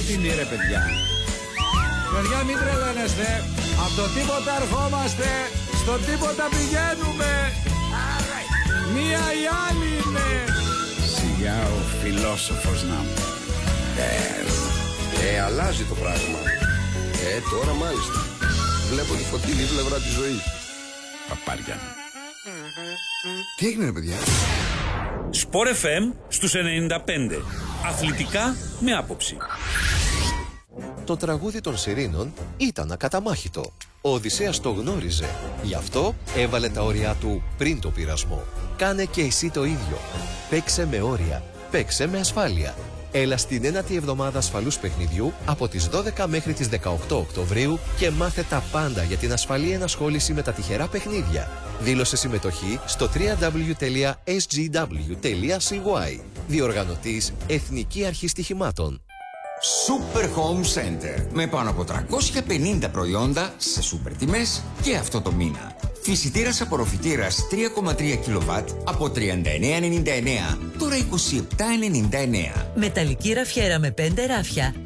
σκοτεινή, ρε παιδιά. Παιδιά, μην τρελαίνεστε. Από το τίποτα ερχόμαστε, στο τίποτα πηγαίνουμε. Μία ή άλλη είναι. Σιγά ο φιλόσοφος να μου. Αλλάζει το πράγμα. Τώρα μάλιστα. Βλέπω τη φωτεινή πλευρά της ζωής. Παπάρια. Τι έγινε, ρε παιδιά? Sport FM στους 95. Αθλητικά με άποψη. Το τραγούδι των Σιρήνων ήταν ακαταμάχητο. Ο Οδυσσέας το γνώριζε. Γι' αυτό έβαλε τα όρια του πριν το πειρασμό. Κάνε και εσύ το ίδιο. Παίξε με όρια. Παίξε με ασφάλεια. Έλα στην ένατη εβδομάδα ασφαλούς παιχνιδιού από τις 12 μέχρι τις 18 Οκτωβρίου και μάθε τα πάντα για την ασφαλή ενασχόληση με τα τυχερά παιχνίδια. Δήλωσε συμμετοχή στο www.sgw.cy. Διοργανωτής Εθνική Αρχή Στοιχημάτων. Super Home Center. Με πάνω από 350 προϊόντα σε σούπερ τιμές και αυτό το μήνα. Φυσιτήρας απορροφητήρας 3,3 κιλοβάτ από 39,99. Τώρα 27,99. Μεταλλική ραφιέρα με 5 ράφια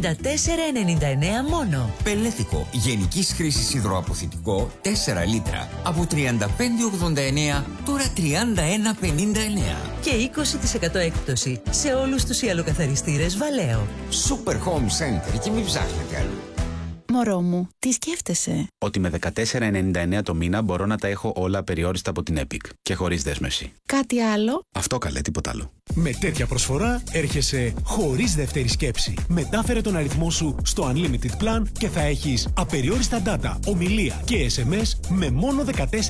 54,99 μόνο. Πελέτικο γενικής χρήσης υδροαποθητικό 4 λίτρα από 35,89. Τώρα 31,59. Και 20% έκπτωση σε όλους τους ιαλοκαθαριστήρες Βαλέο. Super Home Center και μην ψάχνετε αλλού. Μωρό μου, τι σκέφτεσαι? Ότι με 14,99 το μήνα μπορώ να τα έχω όλα απεριόριστα από την Epic και χωρίς δέσμευση. Κάτι άλλο? Αυτό καλέ, τίποτα άλλο. Με τέτοια προσφορά έρχεσαι χωρίς δεύτερη σκέψη. Μετάφερε τον αριθμό σου στο Unlimited Plan και θα έχεις απεριόριστα data, ομιλία και SMS με μόνο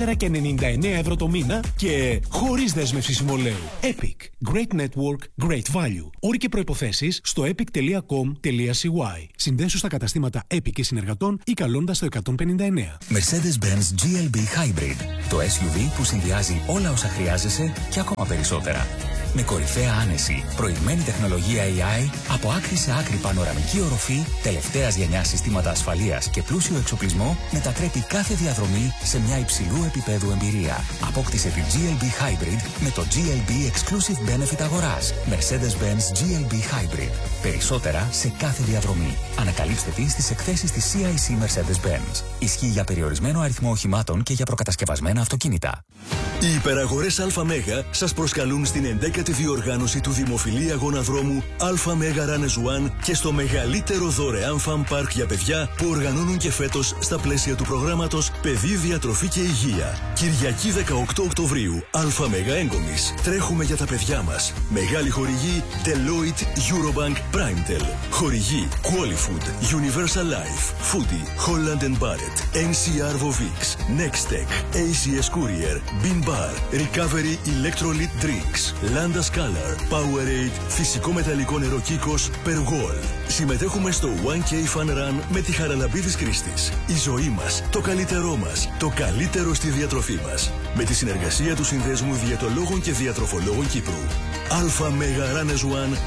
14,99 ευρώ το μήνα και χωρίς δέσμευση συμβολαίου. Epic. Great network, great value. Όροι και προϋποθέσεις στο epic.com.cy. Συνδέσου στα καταστήματα Epic και συνεργατών ή καλώντας το 159. Mercedes-Benz GLB Hybrid. Το SUV που συνδυάζει όλα όσα χρειάζεσαι και ακόμα περισσότερα. Με κορυφαία άνεση, προηγμένη τεχνολογία AI, από άκρη σε άκρη πανοραμική οροφή, τελευταίας γενιάς συστήματα ασφαλείας και πλούσιο εξοπλισμό, μετατρέπει κάθε διαδρομή σε μια υψηλού επίπεδου εμπειρία. Απόκτησε τη GLB Hybrid με το GLB Exclusive Benefit αγοράς. Mercedes-Benz GLB Hybrid. Περισσότερα σε κάθε διαδρομή. Ανακαλύψτε τη στις εκθέσεις της CIC Mercedes-Benz. Ισχύει για περιορισμένο αριθμό οχημάτων και για προκατασκευασμένα αυτοκίνητα. Οι υπεραγορές ΑΜΕΓΑ σας προσκαλούν στην 11η διοργάνωση του δημοφιλή αγώνα δρόμου ΑΜΕΓΑ Runners One και στο μεγαλύτερο δωρεάν φαν πάρκ για παιδιά που οργανώνουν και φέτος στα πλαίσια του προγράμματος Παιδί, Διατροφή και Υγεία. Κυριακή 18 Οκτωβρίου, ΑΜΕΓΑ Έγκομης. Τρέχουμε για τα παιδιά μας. Μεγάλη χορηγή Deloitte, Eurobank, Primetel. Χορηγή Qualifood, Universal Life, Foodie, Holland & Barrett, NCR Vovix, Nextech, ACS Courier, Bean Bar, Recovery Electrolyte Drinks, Landas Color, Powerade, φυσικό μεταλλικό νερό Kikos, Pergol. Συμμετέχουμε στο 1K Fun Run με τη Χαραλαμπίδης Κρίστης. Η ζωή μας, το καλύτερό μας, το καλύτερο στη διατροφή μας. Με τη συνεργασία του Συνδέσμου Διαιτολόγων και Διατροφολόγων Κύπρου. ΑΜΕΓΑ Runners One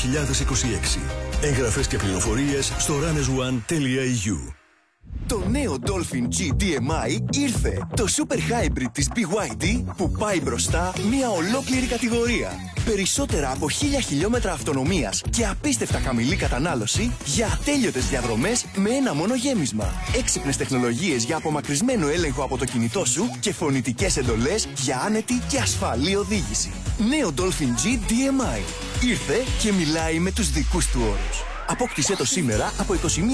2026. Εγγραφές και πληροφορίες στο runnersone.eu. Το νέο Dolphin G DMI ήρθε! Το Super Hybrid της BYD που πάει μπροστά μια ολόκληρη κατηγορία. Περισσότερα από 1000 χιλιόμετρα αυτονομίας και απίστευτα χαμηλή κατανάλωση για ατέλειωτες διαδρομές με ένα μόνο γέμισμα. Έξυπνες τεχνολογίες για απομακρυσμένο έλεγχο από το κινητό σου και φωνητικές εντολές για άνετη και ασφαλή οδήγηση. Νέο Dolphin G DMI. Ήρθε και μιλάει με τους δικούς του όρους. Απόκτησέ το σήμερα από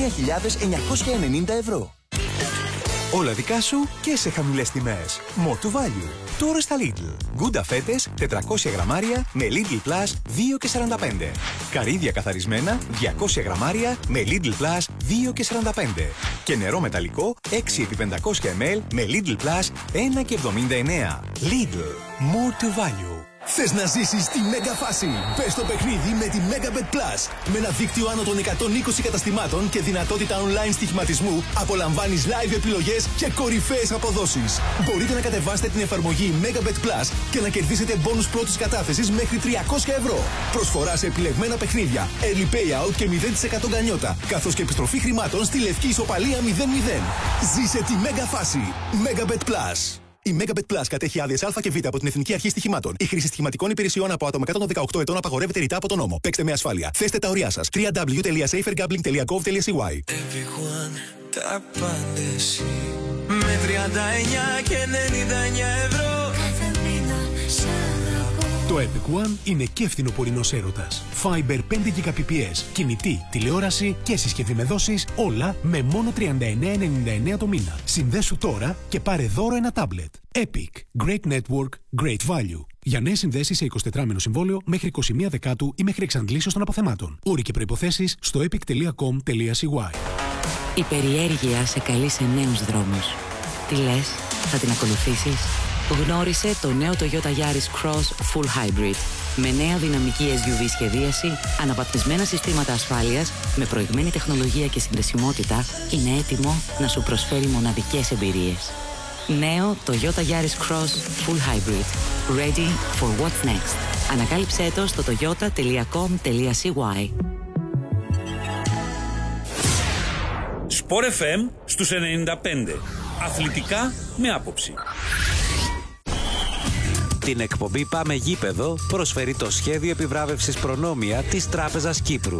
21.990 ευρώ. Όλα δικά σου και σε χαμηλές τιμές. More to value. Τώρα στα Lidl. Γκούντα φέτες 400 γραμμάρια με Lidl Plus 2,45. Καρύδια καθαρισμένα 200 γραμμάρια με Lidl Plus 2,45. Και νερό μεταλλικό 6x500 ml με Lidl Plus 1,79. Lidl. More to value. Θες να ζήσεις τη μέγα φάση? Μπες στο παιχνίδι με τη Megabet Plus. Με ένα δίκτυο άνω των 120 καταστημάτων και δυνατότητα online στοιχηματισμού, απολαμβάνεις live επιλογές και κορυφαίες αποδόσεις. Μπορείτε να κατεβάσετε την εφαρμογή Megabet Plus και να κερδίσετε μπόνους πρώτης κατάθεσης μέχρι 300 ευρώ. Προσφορά σε επιλεγμένα παιχνίδια, early payout και 0% γκανιότα, καθώς και επιστροφή χρημάτων στη λευκή ισοπαλία 0-0. Ζήσε τη μέγα φάση. Megabet Plus. Η Megabet Plus κατέχει άδειες Α και Β από την Εθνική Αρχή Στοιχημάτων. Η χρήση στοιχηματικών υπηρεσιών από άτομα κάτω των 18 ετών απαγορεύεται ρητά από τον νόμο. Παίξτε με ασφάλεια. Θέστε τα ωριά σας. www.safergambling.gov.cy. Τα πάντες με 39 και 99 ευρώ κάθε μήνα σ' αγαπώ. Το Epic One είναι και φθινοπορεινός έρωτας. Fiber 5 Gbps, κινητή, τηλεόραση και συσκευή με δόσεις, όλα με μόνο 39,99 το μήνα. Συνδέσου τώρα και πάρε δώρο ένα τάμπλετ. Epic. Great network, great value. Για νέες συνδέσεις σε 24μηνο συμβόλαιο μέχρι 21 Δεκάτου ή μέχρι εξαντλήσεως των αποθεμάτων. Όροι και προϋποθέσεις στο epic.com.cy. Η περιέργεια σε καλεί σε νέους δρόμους. Τι λες, θα την ακολουθήσεις? Γνώρισε το νέο Toyota Yaris Cross Full Hybrid. Με νέα δυναμική SUV σχεδίαση, αναβαθμισμένα συστήματα ασφάλειας, με προηγμένη τεχνολογία και συνδεσιμότητα, είναι έτοιμο να σου προσφέρει μοναδικές εμπειρίες. Νέο Toyota Yaris Cross Full Hybrid. Ready for what's next. Ανακάλυψέ το στο toyota.com.cy. Sport FM στους 95. Αθλητικά με άποψη. Την εκπομπή Πάμε Γήπεδο προσφέρει το σχέδιο επιβράβευσης Προνόμια της Τράπεζας Κύπρου.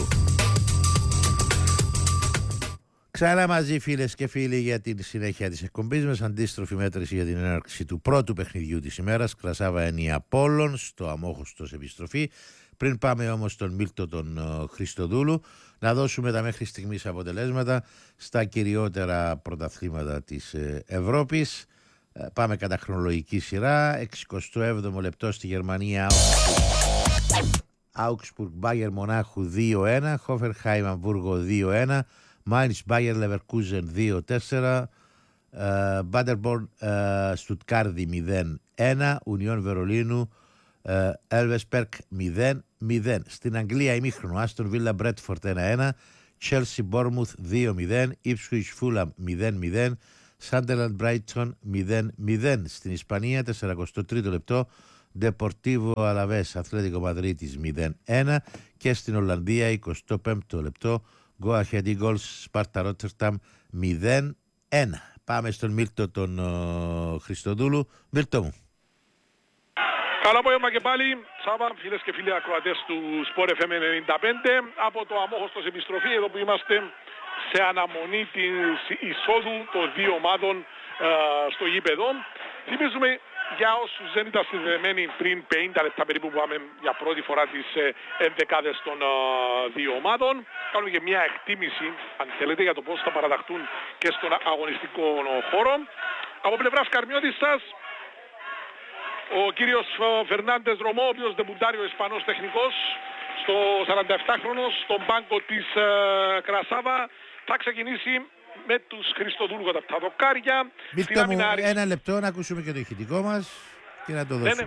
Ξανά μαζί φίλες και φίλοι για την συνέχεια της εκπομπής μας. Αντίστροφη μέτρηση για την έναρξη του πρώτου παιχνιδιού της ημέρας. Κρασάβα Ενή Απόλλων στο αμόχωστος επιστροφή. Πριν πάμε όμως στον Μίλτο τον Χριστοδούλου, να δώσουμε τα μέχρι στιγμής αποτελέσματα στα κυριότερα πρωταθλήματα της Ευρώπης. Πάμε κατά χρονολογική σειρά. 67ο λεπτό στη Γερμανία, Augsburg Μπάγερ Μονάχου 2-1, Hoffenheim Αμβούργο 2-1, Mainz Bayer Leverkusen 2-4, Paderborn Στουτκάρδη 0-1, Union Βερολίνου Elversberg 0-0. Στην Αγγλία ημίχρονο, Aston Villa Bradford 1-1, Chelsea Bournemouth 2-0, Ipswich Fulham 0-0, Sunderland Brighton 0-0. Στην Ισπανία 43ο λεπτό, Deportivo Alaves Αθλέτικο Μαδρίτης 0-1 και στην Ολλανδία 25ο λεπτό, Go Ahead Eagles Sparta Rotterdam 0-1. Πάμε στον Μίλτο τον Χριστοδούλου. Μίλτο μου. Καλό απόγευμα και πάλι, Σάβα, φίλες και φίλοι ακροατές του Sport FM 95 από το αμόχωστος επιστροφή, εδώ που είμαστε σε αναμονή της εισόδου των δύο ομάδων στο γήπεδο. Θυμίζουμε για όσους δεν ήταν συνδεδεμένοι πριν 50 λεπτά περίπου που πάμε για πρώτη φορά τις ενδεκάδες των δύο ομάδων. Κάνουμε και μια εκτίμηση, αν θέλετε, για το πώς θα παραταχτούν και στον αγωνιστικό χώρο. Από πλευράς Καρμιώτισσας, ο κύριος Φερνάντες Ρωμό, ο οποίος δεμπουντάρει ο Ισπανός τεχνικός, στο 47χρονος, στον πάγκο της Κρασάβα, θα ξεκινήσει με τους Χριστοδούλου κατά τα δοκάρια. Μίλτο μου, ένα λεπτό να ακούσουμε και το ηχητικό μας και να το δώσουμε.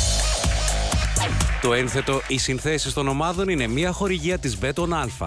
Το ένθετο «Οι συνθέσεις των ομάδων» είναι μια χορηγία της Beton Alpha.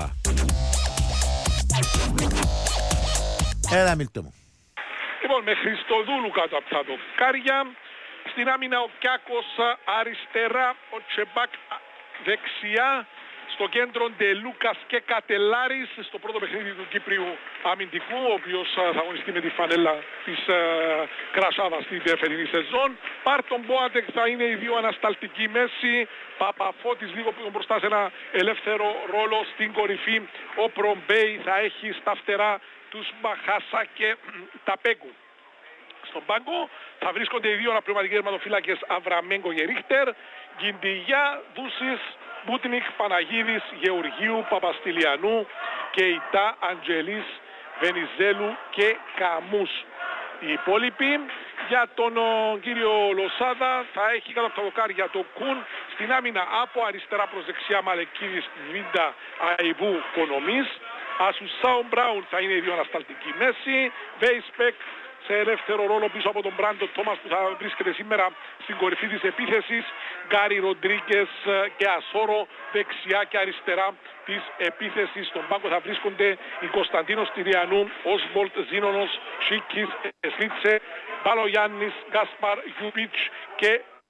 Έλα Μίλτο μου. Λοιπόν, με Χριστοδούλου κάτω από τα δοκάρια. Στην άμυνα ο Κιάκος αριστερά, ο Τσεμπάκ δεξιά. Στο κέντρο Ντελούκας και Κατελάρης στο πρώτο παιχνίδι του Κύπριου αμυντικού, ο οποίος θα αγωνιστεί με τη φανέλα της Κρασάβα στην φετινή σεζόν. Πάρτον Μπόατεκ θα είναι οι δύο ανασταλτικοί μέση. Παπαφώτης λίγο πιο μπροστά σε ένα ελεύθερο ρόλο στην κορυφή. Ο Προμπέι θα έχει στα φτερά τους Μπαχάσα και Ταπέγκου. Στον πάγκο θα βρίσκονται οι δύο αναπληρωματικοί τερματοφύλακες Αβραμέγκο και Ρίχτερ. Γκιντιγιά, Δούσης, Μπουτνικ, Παναγίδης, Γεωργίου, Παπαστηλιανού και Ιτά, Αντζελής, Βενιζέλου και Καμούς. Οι υπόλοιποι για τον κύριο Λοσάδα θα έχει κατά τα δοκάρια το Κουν, στην άμυνα από αριστερά προς δεξιά Μαλεκίδης, Βίντα, Αϊβού, Κονομής. Ασουσάου Μπράουν θα είναι οι δύο ανασταλτικοί μέση. Βέισπεκ σε ελεύθερο ρόλο πίσω από τον Μπράντο Τόμας που θα βρίσκεται σήμερα στην κορυφή της επίθεσης. Γκάρι Ροντρίγκες και Ασόρο δεξιά και αριστερά της επίθεσης. Στον πάγκο θα βρίσκονται οι Κωνσταντίνος Τυριανού, Όσβολτ, Ζήνονος, Σίκης, Σλίτσε, Μπαλογιάννης, Γκάσπαρ, Γιουπίτς και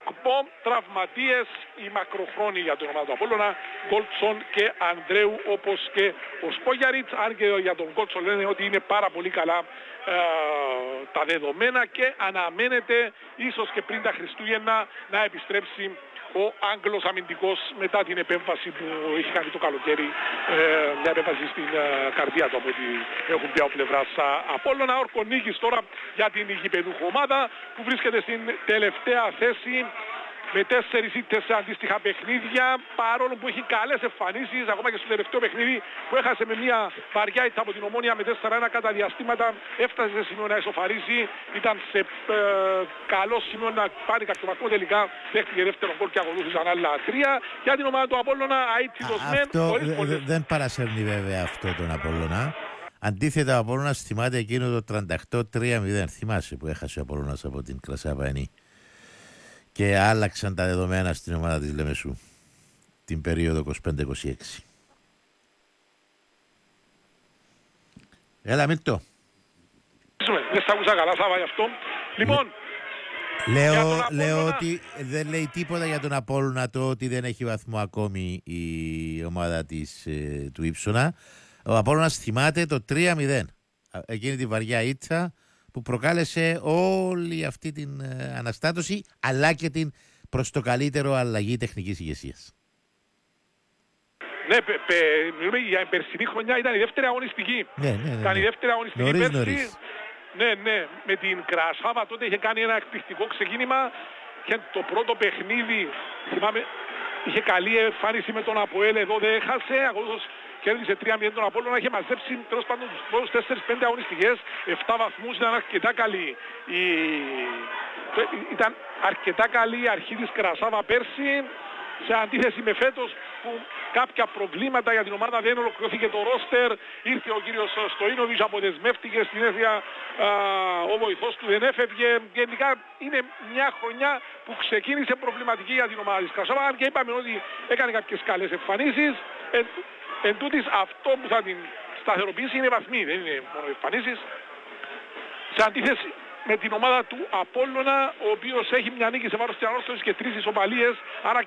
Εκπό, τραυματίες, οι μακροχρόνιοι για την ομάδα του Απόλλωνα, Γκόλτσον και Ανδρέου, όπως και ο Σπόγιαριτς. Αν και για τον Γκόλτσον λένε ότι είναι πάρα πολύ καλά τα δεδομένα και αναμένεται ίσως και πριν τα Χριστούγεννα να επιστρέψει ο Άγγλος αμυντικός μετά την επέμβαση που έχει κάνει το καλοκαίρι, μια επέμβαση στην καρδιά του από ό,τι έχουν πει από πλευράς Απόλλωνα. Όρκο νίκης τώρα για την γηπεδούχο ομάδα που βρίσκεται στην τελευταία θέση με 4 ήττες σε αντίστοιχα παιχνίδια, παρόλο που έχει καλές εμφανίσεις, ακόμα και στο τελευταίο παιχνίδι που έχασε με μια βαριά ήττα από την Ομόνια με 4-1 κατά διαστήματα, έφτασε σε σημείο να ισοφαρίσει, ήταν σε καλό σημείο να πάρει κάποιο βαθμό, τελικά δέχτηκε δεύτερο γκολ και ακολούθησαν άλλα 3. Για την ομάδα του Απόλλωνα, αίτητος μεν. Αυτό δεν παρασέρνει βέβαια αυτό τον Απόλλωνα. Αντίθετα, ο Απόλλωνας θυμάται εκείνο το 38-3-0. Θυμάσαι που έχασε ο Απόλλωνας από την Κρασαβανή. Και άλλαξαν τα δεδομένα στην ομάδα της Λεμεσού την περίοδο 25-26. Έλα Μίλτο. Δεν σ' άκουσα καλά, Σάβα, γι' αυτό. Λοιπόν, λέω ότι δεν λέει τίποτα για τον Απόλλωνα το ότι δεν έχει βαθμό ακόμη η ομάδα του Ήψονα. Ο Απόλλωνας θυμάται το 3-0. Εκείνη τη βαριά ήττα που προκάλεσε όλη αυτή την αναστάτωση, αλλά και την προς το καλύτερο αλλαγή τεχνικής ηγεσίας. Ναι, μιλούμε για την περσινή χρονιά, ήταν η δεύτερη αγωνιστική. Ναι. Ήταν η δεύτερη αγωνιστική Νωρίς. Ναι, με την Κρασάβα τότε είχε κάνει ένα εκπληκτικό ξεκίνημα και το πρώτο παιχνίδι, θυμάμαι, είχε καλή εμφάνιση με τον Αποέλ, εδώ δεν έχασε, ακολούθως κέρδισε 3-0 τον Απόλλωνα, είχε μαζέψει τέλος πάντων τους πρώτους 4-5 αγωνιστικές, 7 βαθμούς, ήταν αρκετά καλή. Ήταν αρκετά καλή η αρχή της Κρασάβα πέρσι, σε αντίθεση με φέτος που κάποια προβλήματα για την ομάδα δεν ολοκληρώθηκε το ρόστερ, ήρθε ο κύριος Στοίνοβιτς, αποδεσμεύτηκε, στην αίσθηση ο βοηθός του δεν έφευγε. Γενικά είναι μια χρονιά που ξεκίνησε προβληματική για την ομάδα της Κρασάβα, και είπαμε ότι έκανε κάποιες καλές εμφανίσεις. Εν τούτης, αυτό που θα την σταθεροποιήσει είναι βαθμοί, δεν είναι μόνο εμφανίσεις. Σε αντίθεση με την ομάδα του Απόλλωνα, ο οποίος έχει μια νίκη σε βάρος της ανόρθωσης και 3 ισοπαλίες, άρα